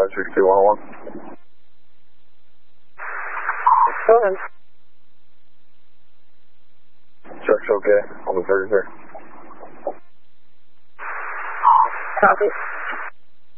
562-101. Go ahead. Truck's okay on the 33. Copy.